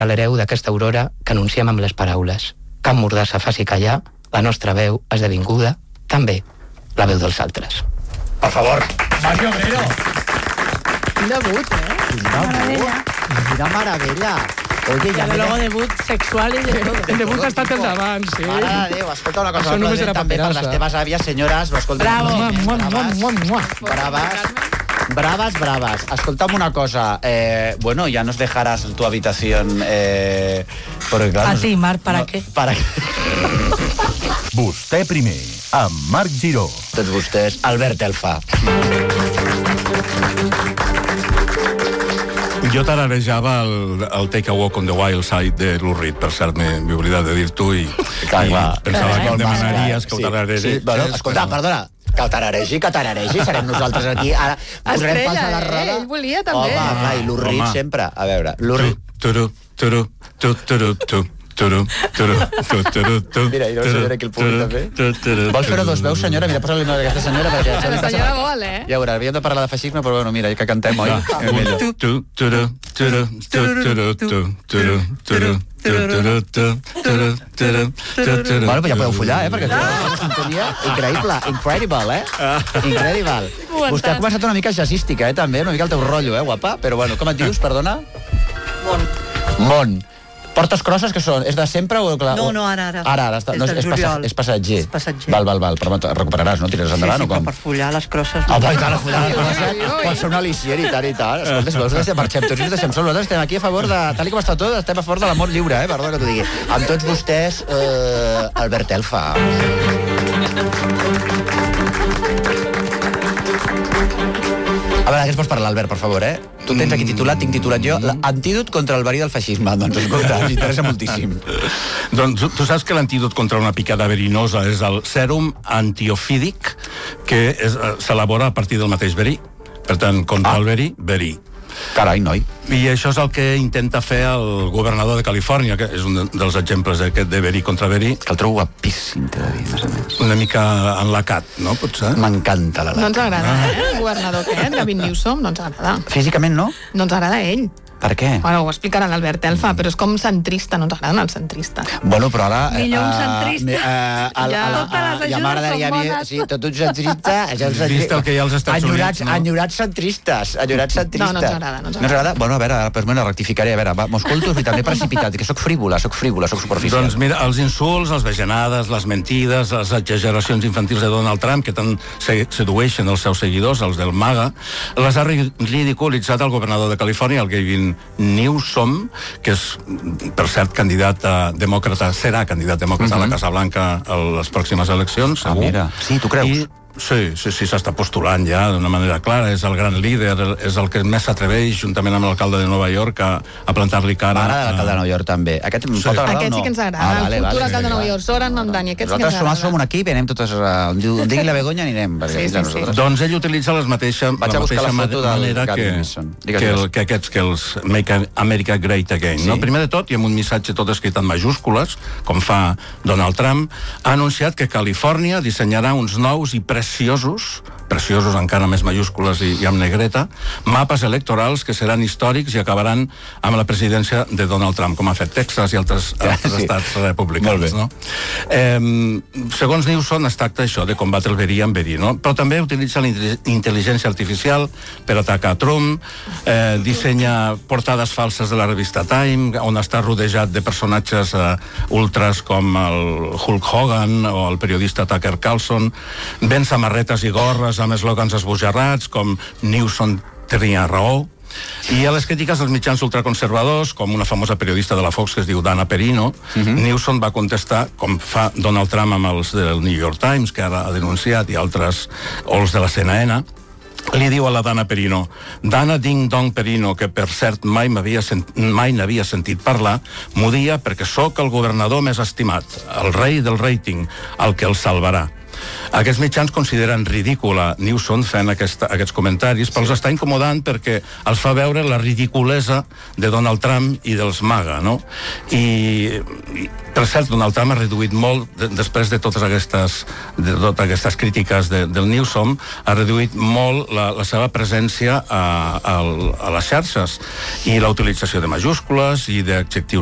l'hereu d'aquesta aurora que anunciem amb les paraules. Cap mordassa faci callar, la nostra veu esdevinguda, també la veu dels altres. Per favor, Mario Obrero. Quin debut, Quina meravella. Oye, ja luego debut sexual i de tot. El debut ha estat el d'abans, sí. Mare de Déu, escolta una cosa. Això només era també per paperassa. les teves àvies, senyores. Bravo. Braves. Escolta'm una cosa. Bueno, ya nos dejarás tu habitación. Porque, claro, A ti, Marc, ¿para qué? ¿Para qué? Vostè primer, amb Marc Giró. Tots vostès, Albert Elfa. Jo tararejava el Take a Walk on the Wild Side de Lou Reed, per cert, m'he oblidat de dir-t'ho i pensava que em demanaries que ho tararegi. Bueno, escolta, perdona, que tararegi, serem nosaltres aquí. Ara posarem pals a la roda. Ell volia també. Home, clar, i Lou Reed sempre. A veure, Lou Reed. Mira, i no senyora aquí el públic també. Vols fer-ho dos veus, senyora? Mira, posa-li una d'aquesta senyora perquè... La senyora vol, Ja veurà, havíem de parlar de feixisme, però bueno, mira, que cantem, oi? Bueno, ja podeu follar, perquè és una sintonia increïble, incredible. Vostè ha començat una mica jazzística, també, una mica el teu rotllo, guapa? Però bueno, com et dius, perdona? Mont. Portes crosses que són? És de sempre o... No, ara. Ara, és passatger. Val, però recuperaràs, no? Tiraràs endavant o com? Sí, per follar les crosses. Home, i tant, follar les crosses pot ser un al·licient, i tant. Escolta, nosaltres marxem tots i ens deixem sols. Nosaltres estem aquí a favor de... Tal com està tot, estem a favor de l'amor lliure, perdona que t'ho digui. Amb tots vostès, Albert Elfa. A veure, què ens pots parlar, Albert, per favor, Tu tens aquí titulat, tinc titulat jo, l'antídot contra el verí del feixisme. Doncs escolta, ens interessa moltíssim. Doncs tu saps que l'antídot contra una picada verinosa és el sèrum antiofídic, que s'elabora a partir del mateix verí. Per tant, contra el verí. Carai, noi. I això és el que intenta fer el governador de Califòrnia, que és un dels exemples d'aquest de verí contra verí. Que el trobo guapíssim, t'he de dir, més a més. Una mica enlacat, no? Potser? M'encanta la laca. No ens agrada, el governador aquest, Gavin Newsom, no ens agrada. Físicament, no? No ens agrada ell. Per què? Bueno, ho explicarà l'Albert Elfa, però és com centrista, no ens agraden els centristes. Bueno, però ara... Millor un centrista. Ja m'agradaria a mi... Sí, tot un centrista... Vist el que hi ha als Estats Units, no? Enyorats centristes. No, no ens agrada. No ens agrada? Bueno, a veure, pues me la rectificaré. A veure, m'escolto i també precipitat, que soc frívola, soc superficial. Doncs mira, els insults, les bajanades, les mentides, les exageracions infantils de Donald Trump, que tant sedueixen els seus seguidors, els del MAGA, les ha ridiculitzat el governador de Califòrnia, el Gavin Newsom, que és, per cert, candidat demòcrata, serà candidat demòcrata a la Casa Blanca a les pròximes eleccions, segur. Mira, sí, tu creus? Sí, s'està postulant ja d'una manera clara, és el gran líder, és el que més s'atreveix, juntament amb l'alcalde de Nova York, a plantar-li cara. M'agrada l'alcalde de Nova York, també. Aquest em pot agradar o no? Aquest sí que ens agrada, el futur alcalde de Nova York, Soren Mamdani, aquest sí que ens agrada. Nosaltres som un equip i anem totes... On digui la Begoña anirem. Sí. Doncs ell utilitza la mateixa manera que aquests, que els Make America Great Again. Primer de tot, i amb un missatge tot escrit en majúscules, com fa Donald Trump, ha anunciat que Califòrnia dissenyarà uns nous i preciosos encara més majúscules i amb negreta, mapes electorals que seran històrics i acabaran amb la presidència de Donald Trump, com ha fet Texas i altres estats republicans. No? Segons Newsom, es tracta això de combatre el verí amb verí, no? Però també utilitza la intel·ligència artificial per atacar Trump, dissenya portades falses de la revista Time, on està rodejat de personatges ultras com el Hulk Hogan o el periodista Tucker Carlson, ven samarretes i gorres amb eslògans esbojarrats com Newsom tenia raó, i a les crítiques dels mitjans ultraconservadors, com una famosa periodista de la Fox que es diu Dana Perino, Newsom va contestar, com fa Donald Trump amb els del New York Times, que ara ha denunciat, i altres, o els de la CNN, li diu a la Dana Perino: Dana Ding Dong Perino, que per cert mai n'havia sentit parlar, m'odia perquè sóc el governador més estimat, el rei del rating, el que el salvarà. Aquests mitjans consideren ridícula Newsom fent aquests comentaris, però els està incomodant perquè els fa veure la ridiculesa de Donald Trump i dels MAGA, no? I per cert, Donald Trump ha reduït molt, després de totes aquestes crítiques del Newsom, ha reduït molt la seva presència a les xarxes i la utilització de majúscules i d'adjectius